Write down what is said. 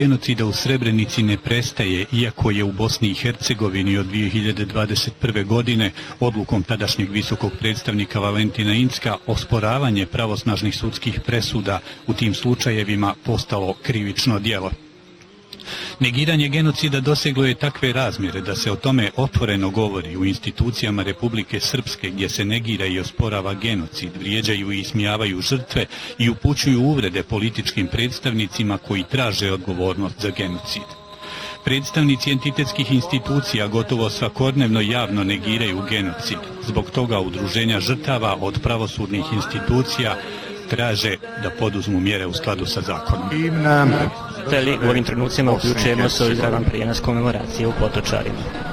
Genocida u Srebrenici ne prestaje, iako je u Bosni i Hercegovini od 2021. godine odlukom tadašnjeg visokog predstavnika Valentina Incka osporavanje pravosnažnih sudskih presuda u tim slučajevima postalo krivično djelo. Negiranje genocida doseglo je takve razmjere da se o tome otvoreno govori u institucijama Republike Srpske, gdje se negira i osporava genocid, vrijeđaju i ismijavaju žrtve i upućuju uvrede političkim predstavnicima koji traže odgovornost za genocid. Predstavnici entitetskih institucija gotovo svakodnevno javno negiraju genocid. Zbog toga udruženja žrtava od pravosudnih institucija traže da poduzmu mjere u skladu sa zakonom. U ovim trenucima uključujemo solidaran prijenos komemoracije u Potočarima.